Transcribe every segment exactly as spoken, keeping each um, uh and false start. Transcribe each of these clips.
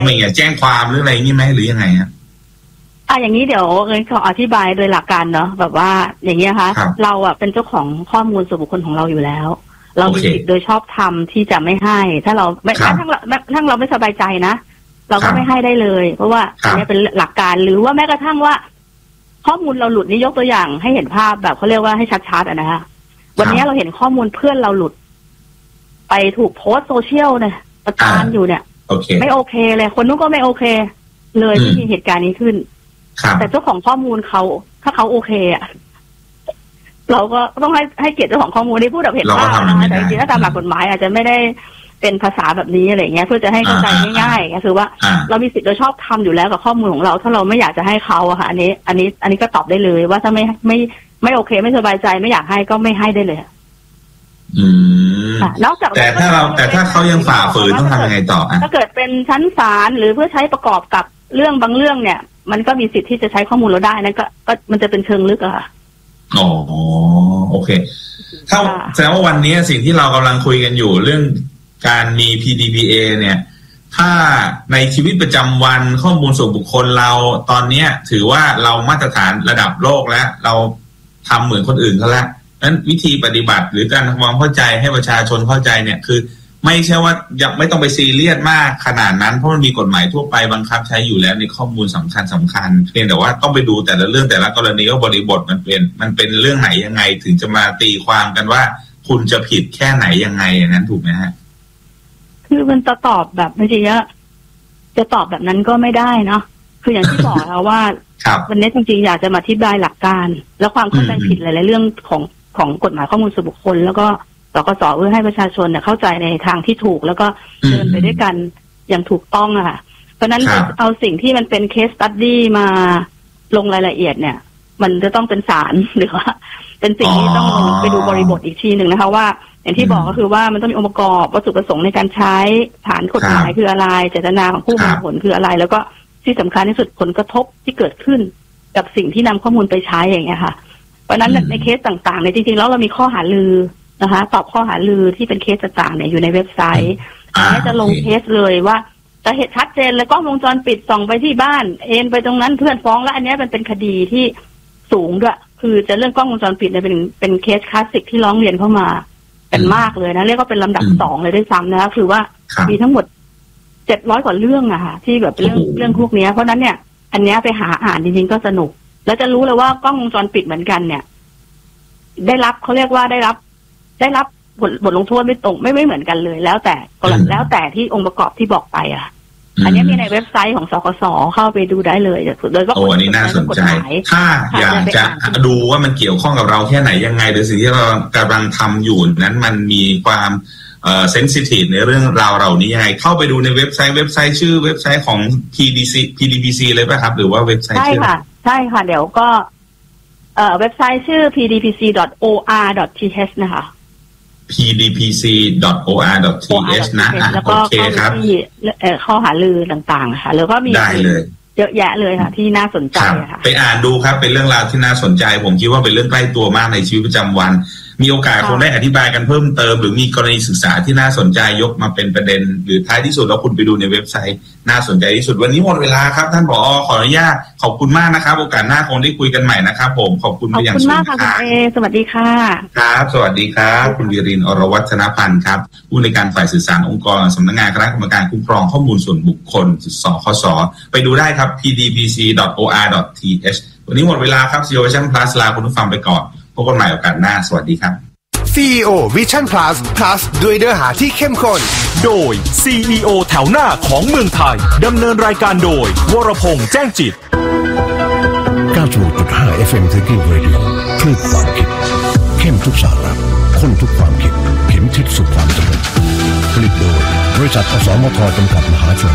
ไม่ไงแจ้งความหรืออะไรนี่ไหมหรือยังไงฮะอ่ะอย่างนี้เดี๋ยวเอิญขออธิบายโดยหลักการเนาะแบบว่าอย่างนี้นะคะเราอ่ะเป็นเจ้าของข้อมูลส่วนบุคคลของเราอยู่แล้วเรามีสิทธิ์โดยชอบธรรมที่จะไม่ให้ถ้าเราไม่ถ้าเราถ้าเราไม่สบายใจนะเราก็ไม่ให้ได้เลยเพราะว่าอันนี้เป็นหลักการหรือว่าแม้กระทั่งว่าข้อมูลเราหลุดนี่ยกตัวอย่างให้เห็นภาพแบบเขาเรียกว่าให้ชัดๆอ่ะนะคะวันนี้เราเห็นข้อมูลเพื่อนเราหลุดไปถูกโพสต์โซเชียลเนี่ยประจานอยู่เนี่ยไม่โอเคเลยคนนู้นก็ไม่โอเคเลยที่มีเหตุการณ์นี้ขึ้นแต่เจ้าของข้อมูลเขาถ้าเขาโอเคอ่ะเราก็ต้องให้ให้เกียรติเจ้าของข้อมูลที่พูดแบบเห็นภาพนะแต่จริงๆถ้าตามหลักกฎหมายอาจจะไม่ได้เป็นภาษาแบบนี้อะไรเงี้ยเพื่อจะให้เข้าใจง่ายๆก็คือว่าเรามีสิทธิ์โดยชอบทำอยู่แล้วกับข้อมูลของเราถ้าเราไม่อยากจะให้เขาอะค่ะอันนี้อันนี้อันนี้ก็ตอบได้เลยว่าถ้าไม่ไม่ไม่โอเคไม่สบายใจไม่อยากให้ก็ไม่ให้ได้เลยอืมนอกจากแต่ถ้าเราแต่ถ้าเขายังฝ่าฝืนต้องทำยังไงต่อถ้าเกิดเป็นชั้นศาลหรือเพื่อใช้ประกอบกับเรื่องบางเรื่องเนี่ยมันก็มีสิทธิ์ที่จะใช้ข้อมูลเราได้นั่นก็ก็มันจะเป็นเชิงลึกอะค่ะอ๋อโอเคถ้าแสดงว่าวันนี้สิ่งที่เรากำลังคุยกันอยู่เรื่องการมี พี ดี พี เอ เนี่ยถ้าในชีวิตประจำวันข้อมูลส่วนบุคคลเราตอนนี้ถือว่าเรามาตรฐานระดับโลกแล้วเราทำเหมือนคนอื่นเขาแล้วนั้นวิธีปฏิบัติหรือการทำความเข้าใจให้ประชาชนเข้าใจเนี่ยคือไม่ใช่ว่ายังไม่ต้องไปซีเรียสมากขนาดนั้นเพราะมันมีกฎหมายทั่วไปบังคับใช้อยู่แล้วในข้อมูลสำคัญสำคัญเพียงแต่ว่าต้องไปดูแต่ละเรื่องแต่ละกรณีว่าบริบทมันเป็นมันเป็นเรื่องไหนยังไงถึงจะมาตีความกันว่าคุณจะผิดแค่ไหนยังไงอย่างนั้นถูกไหมฮะคือมันจะตอบแบบไม่ใช่เยอะจะตอบแบบนั้นก็ไม่ได้เนาะคืออย่างที่บอกแล้วว่าวันนี้จริงๆอยากจะมาอธิบายหลักการแล้วความเข้าใจผิดหลายๆเรื่องของของกฎหมายข้อมูลส่วนบุคคลแล้วก็สกส.เพื่อให้ประชาชนเนี่ยเข้าใจในทางที่ถูกแล้วก็เดินไปด้วยกันอย่างถูกต้องอะค่ะเพราะนั้นเอาสิ่งที่มันเป็นเคสสตั๊ดดี้มาลงรายละเอียดเนี่ยมันจะต้องเป็นศาลหรือว่าเป็นสิ่งที่ต้องไปดูบริบทอีกทีหนึ่งนะคะว่าอย่างที่บอกก็คือว่ามันต้องมีองค์ประกอบวัตถุประสงค์ในการใช้ฐานกฎหมายคืออะไรเจตนาของผู้มีผลคืออะไรแล้วก็ที่สำคัญที่สุดผลกระทบที่เกิดขึ้นกับสิ่งที่นำข้อมูลไปใช้อย่างเงี้ยค่ะเพราะนั้นในเคสต่างๆในจริงๆแล้วเรามีข้อหาลือนะคะตอบข้อหาลือที่เป็นเคสต่างๆเนี่ยอยู่ในเว็บไซต์อันนี้จะลงเคสเลยว่าจะเห็นชัดเจนเลยกล้องวงจรปิดส่องไปที่บ้านเอ็นไปตรงนั้นเพื่อนฟ้องแล้วอันนี้มันเป็นคดีที่สูงด้วยคือจะเรื่องกล้องวงจรปิดเนี่ยเป็นเป็นเคสคลาสสิกที่ร้องเรียนเข้ามาเป็นมากเลยนะเรียกว่าเป็นลำดับสองเลยด้วยซ้ำนะคะคือว่ามีทั้งหมดเจ็ดร้อยกว่าเรื่องอะค่ะที่แบบเรื่องเรื่องพวกนี้เพราะนั้นเนี่ยอันนี้ไปหาอ่านจริงๆก็สนุกแล้วจะรู้เลยว่ากล้องวงจรปิดเหมือนกันเนี่ยได้รับเขาเรียกว่าได้รับได้รับบทบทลงโทษไม่ตรงไม่ไม่เหมือนกันเลยแล้วแต่แล้วแต่ที่องค์ประกอบที่บอกไปอ่ะอันนี้มีในเว็บไซต์ของสกส.เข้าไปดูได้เลยโดยก็โอ้อันนี้น่าสนใจถ้าอยากจะดูว่ามันเกี่ยวข้องกับเราแค่ไหนยังไงหรือสิ่งที่เรากำลังทำอยู่นั้นมันมีความเอ่อเซนซิทีฟในเรื่องราวเหล่านี้ยังไงเข้าไปดูในเว็บไซต์เว็บไซต์ชื่อเว็บไซต์ของ พี ดี ซี พี ดี พี ซี เลยป่ะครับหรือว่าเว็บไซต์ใช่ค่ะใช่ค่ะเดี๋ยวก็เอ่อเว็บไซต์ชื่อ พี ดี พี ซี ดอท โอ อาร์ ดอท ที เอช นะคะพี ดี พี ซี ดอท โอ อาร์ ดอท ที เอช นะแล้วก็ข้อที่ข้อหาลือต่างๆค่ะแล้วก็มีได้เลยเยอะแยะเลยค่ะที่น่าสนใจค่ะไปอ่านดูครับเป็นเรื่องราวที่น่าสนใจผมคิดว่าเป็นเรื่องใกล้ตัวมากในชีวิตประจำวันมีโอกาสคงได้อธิบายกันเพิ่มเติมหรือมีกรณีศึกษาที่น่าสนใจยกมาเป็นประเด็นหรือท้ายที่สุดแล้วคุณไปดูในเว็บไซต์น่าสนใจที่สุดวันนี้หมดเวลาครับท่านผอ.ขออนุญาตขอบคุณมากนะครับโอกาสหน้าคงได้คุยกันใหม่นะครับผมขอบคุณไปอย่างสูงค่ะขอบคุณมากค่ะคุณเอสวัสดีค่ะครับสวัสดีครับคุณวิรินทร์อรวัฒนพันธ์ครับผู้ในการฝ่ายสื่อสารองค์กรสำนักงานคณะกรรมการคุ้มครองข้อมูลส่วนบุคคลสคส.ไปดูได้ครับ พี ดี พี ซี ดอท โอ อาร์ ดอท ที เอช วันนี้หมดเวลาครับ ซี อี โอ Vision Plus ลาคุณผู้ฟังไปก่อนพบกันใหม่โอกาสหน้าสวัสดีครับซี อี โอ Vision Plus Plus ด้วยเนื้อหาที่เข้มข้นโดย ซี อี โอ แถวหน้าของเมืองไทยดำเนินรายการโดยวรพงษ์แจ้งจิตเก้าสิบหกจุดห้า เอฟ เอ็ม Thinking Radio คลื่นความคิดเข้มทุกสาระข้นทุกความคิดเข็มทิศสู่ความสำเร็จผลิตโดยบริษัทอสมทจำกัดมหาชน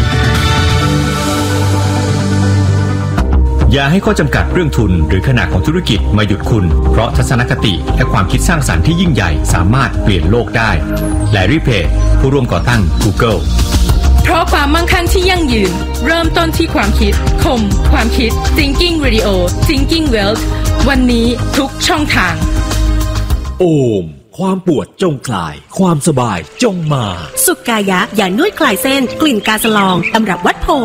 อย่าให้ข้อจำกัดเรื่องทุนหรือขนาดของธุรกิจมาหยุดคุณเพราะทัศนคติและความคิดสร้างสรรค์ที่ยิ่งใหญ่สามารถเปลี่ยนโลกได้แลรี่เพจผู้ร่วมก่อตั้ง Google เพราะความมั่งคั่งที่ยั่งยืนเริ่มต้นที่ความคิดคมความคิด Thinking Radio Thinking Wealth วันนี้ทุกช่องทางโอมความปวดจงคลายความสบายจงมาสุขกายะยานวดคลายเส้นกลิ่นกาสลองตำรับวัดโพ